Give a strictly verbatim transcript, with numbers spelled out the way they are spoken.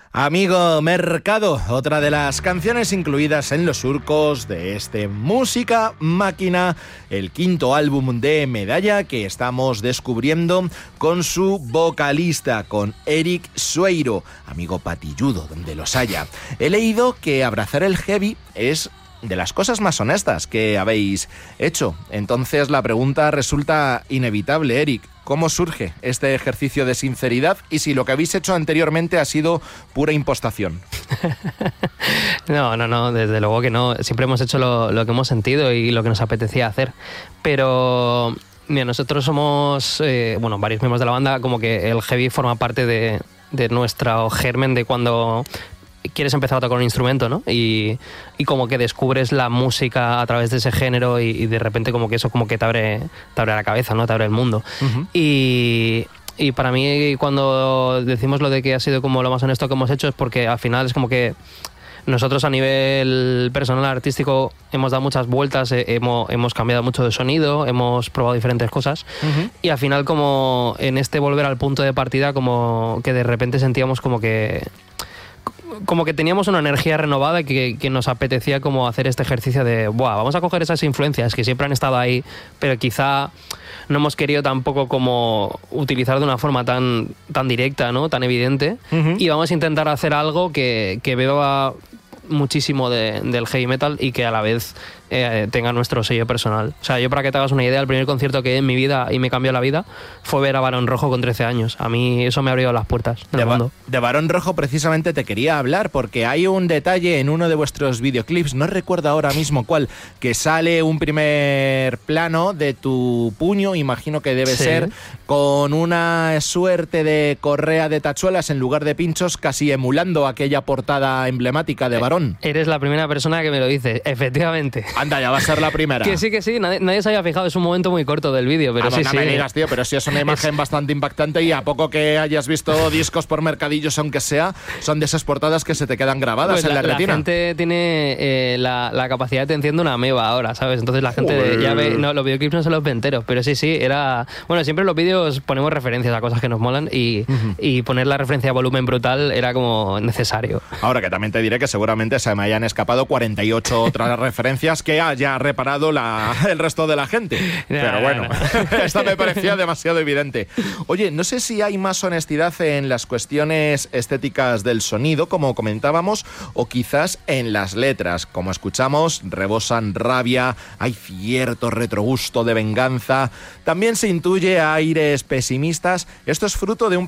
Amigo Mercado, otra de las canciones incluidas en los surcos de este Música Máquina, el quinto álbum de Medalla que estamos descubriendo con su vocalista, con Eric Sueiro, amigo patilludo donde los haya. He leído que abrazar el heavy es de las cosas más honestas que habéis hecho. Entonces la pregunta resulta inevitable, Eric. ¿Cómo surge este ejercicio de sinceridad y si lo que habéis hecho anteriormente ha sido pura impostación? No, no, no, desde luego que no. Siempre hemos hecho lo, lo que hemos sentido y lo que nos apetecía hacer. Pero, mira, nosotros somos, eh, bueno, varios miembros de la banda, como que el heavy forma parte de, de nuestro germen de cuando quieres empezar a tocar un instrumento, ¿no? Y, y como que descubres la música a través de ese género y, y de repente como que eso como que te abre, te abre la cabeza, ¿no? Te abre el mundo. Uh-huh. Y, y para mí cuando decimos lo de que ha sido como lo más honesto que hemos hecho es porque al final es como que nosotros a nivel personal artístico hemos dado muchas vueltas, eh, hemos, hemos cambiado mucho de sonido, hemos probado diferentes cosas uh-huh. y al final como en este volver al punto de partida como que de repente sentíamos como que como que teníamos una energía renovada que, que nos apetecía como hacer este ejercicio de Buah, vamos a coger esas influencias que siempre han estado ahí, pero quizá no hemos querido tampoco como utilizar de una forma tan, tan directa, ¿no? Tan evidente, uh-huh. y vamos a intentar hacer algo que, que beba muchísimo de, del heavy metal y que a la vez eh, tenga nuestro sello personal. O sea, yo para que te hagas una idea, el primer concierto que en mi vida y me cambió la vida fue ver a Barón Rojo con trece años. A mí eso me abrió las puertas del de mundo. Ba- de Barón Rojo precisamente te quería hablar porque hay un detalle en uno de vuestros videoclips, no recuerdo ahora mismo cuál, que sale un primer plano de tu puño, imagino que debe sí. ser, con una suerte de correa de tachuelas en lugar de pinchos, casi emulando aquella portada emblemática de Barón. Eres la primera persona que me lo dice, efectivamente. Anda, ya va a ser la primera. Que sí, que sí, nadie, nadie se había fijado, es un momento muy corto del vídeo, pero ah, sí, no sí. No me digas, tío, pero sí es una imagen es... bastante impactante y a poco que hayas visto discos por mercadillos, aunque sea, son de esas portadas que se te quedan grabadas pues en la, la retina. La gente tiene eh, la, la capacidad de te enciende una ameba ahora, ¿sabes? Entonces la gente Uy. ya ve, no, los videoclips no se los ve enteros, pero sí, sí, era... Bueno, siempre en los vídeos ponemos referencias a cosas que nos molan y, uh-huh. y poner la referencia a volumen brutal era como necesario. Ahora que también te diré que seguramente se me hayan escapado cuarenta y ocho otras referencias que haya reparado la, el resto de la gente. Pero no, bueno, no, no. Esta me parecía demasiado evidente. Oye, no sé si hay más honestidad en las cuestiones estéticas del sonido, como comentábamos, o quizás en las letras. Como escuchamos, rebosan rabia, hay cierto retrogusto de venganza. También se intuye aires pesimistas. Esto es fruto de un